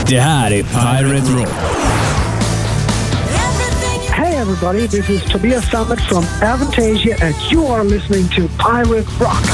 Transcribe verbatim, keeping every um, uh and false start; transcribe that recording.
Det här är Pirate Rock. Hey everybody, this is Tobias Summit from Avantasia and you are listening to Pirate Rock.